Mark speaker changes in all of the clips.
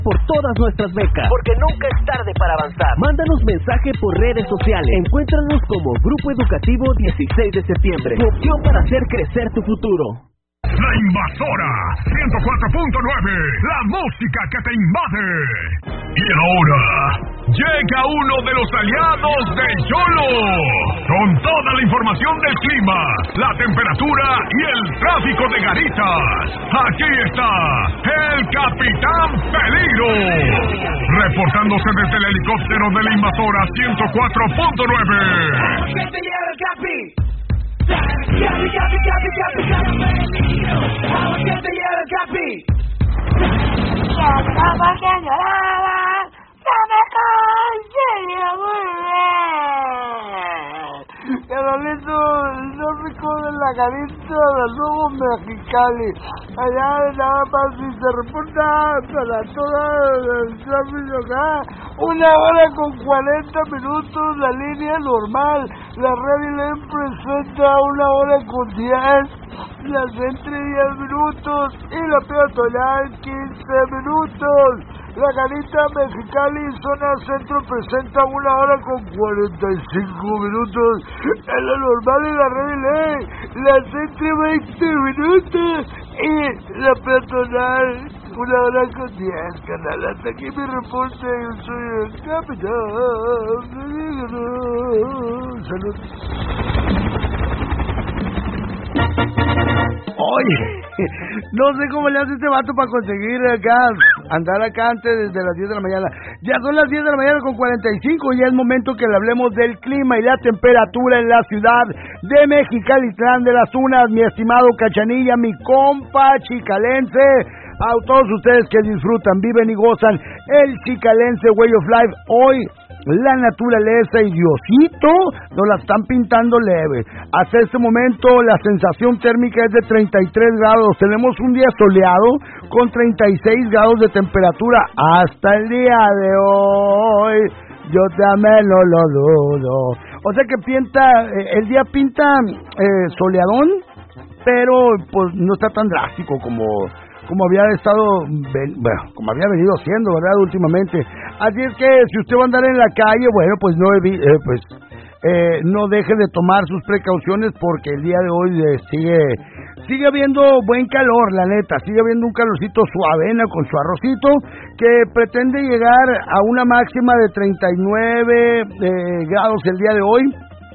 Speaker 1: por todas nuestras becas, porque nunca es tarde para avanzar. Mándanos mensaje por redes sociales. Encuéntranos como Grupo Educativo 16 de septiembre. Tu opción para hacer crecer tu futuro.
Speaker 2: La Invasora 104.9, la música que te invade. Y ahora llega uno de los aliados del Cholo, con toda la información del clima, la temperatura y el tráfico de Garitas. Aquí está el Capitán Peligro, reportándose desde el helicóptero de la Invasora 104.9.
Speaker 3: ¡Que te lleve el Capi! ¡Vamos que te lleve el Capi!
Speaker 4: Como que lloraba, se me consigue muy bien. ¡Qué bonito! No recuerdo la carita del nuevo Mexicali. Allá nada más si se reporta para todo el tráfico acá. 1 hora con 40 minutos la línea normal. La Radio Lem presenta 1 hora con 10. La Centro 10 minutos y la peatonal 15 minutos. La Garita Mexicali zona centro presenta 1 hora con 45 minutos. En la normal y la Radio Lem, la Centro 20 minutos y la peatonal 1 hora con 10, canal. Hasta aquí mi reporte, yo soy el capitán. Salud.
Speaker 5: Oye, no sé cómo le hace este vato para conseguir andar acá antes desde las 10 de la mañana. Ya son las 10 de la mañana con 45 y ya es momento que le hablemos del clima y la temperatura en la ciudad de Mexicalitlán de las Tunas, mi estimado Cachanilla, mi compa chicalense. A todos ustedes que disfrutan, viven y gozan el chicalense Way of Life. Hoy la naturaleza y Diosito nos la están pintando leve. Hasta este momento la sensación térmica es de 33 grados. Tenemos un día soleado con 36 grados de temperatura. Hasta el día de hoy yo también no lo dudo. O sea que el día pinta soleadón, pero pues no está tan drástico como había como había venido siendo, ¿verdad? Últimamente. Así es que si usted va a andar en la calle, bueno, pues no deje de tomar sus precauciones porque el día de hoy sigue habiendo buen calor, la neta, sigue habiendo un calorcito suavena con su arrocito que pretende llegar a una máxima de 39 grados el día de hoy.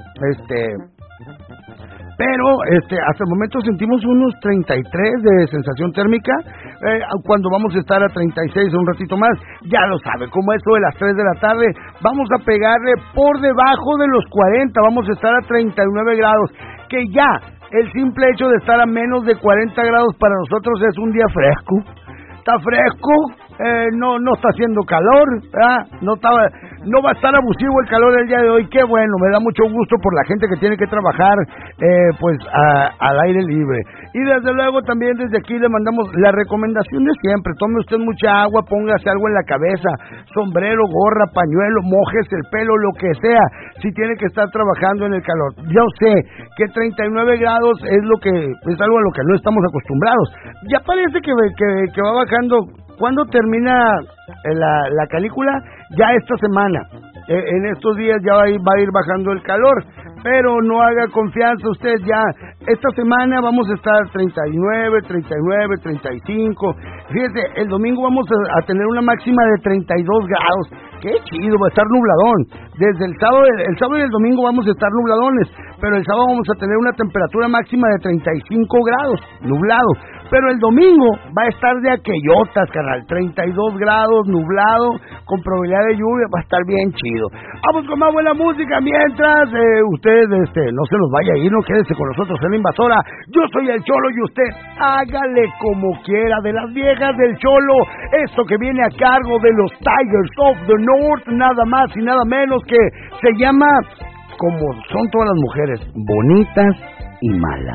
Speaker 5: Pero hasta el momento sentimos unos 33 de sensación térmica, cuando vamos a estar a 36 un ratito más. Ya lo sabe, como eso de las 3 de la tarde, vamos a pegarle por debajo de los 40, vamos a estar a 39 grados, que ya el simple hecho de estar a menos de 40 grados para nosotros es un día fresco. Está fresco, no está haciendo calor, no va a estar abusivo el calor del día de hoy. Qué bueno, me da mucho gusto por la gente que tiene que trabajar al aire libre. Y desde luego también desde aquí le mandamos la recomendación de siempre: tome usted mucha agua, póngase algo en la cabeza, sombrero, gorra, pañuelo, mojes el pelo, lo que sea, si tiene que estar trabajando en el calor. Yo sé que 39 grados es algo a lo que no estamos acostumbrados. Ya parece que va bajando. ¿Cuándo termina la canícula? Ya esta semana. En estos días ya va a ir bajando el calor, pero no haga confianza usted ya. Esta semana vamos a estar 39, 35. Fíjese, el domingo vamos a tener una máxima de 32 grados. Qué chido, va a estar nubladón. Desde el sábado y el domingo vamos a estar nubladones, pero el sábado vamos a tener una temperatura máxima de 35 grados, nublado. Pero el domingo va a estar de aquellotas, carnal, 32 grados, nublado, con probabilidad de lluvia, va a estar bien chido. Vamos con más buena música mientras usted no se nos vaya a ir, no quédese con nosotros en la Invasora. Yo soy el Cholo y usted hágale como quiera, de las viejas del Cholo, esto que viene a cargo de los Tigers of the North, nada más y nada menos que se llama, como son todas las mujeres, bonitas y malas.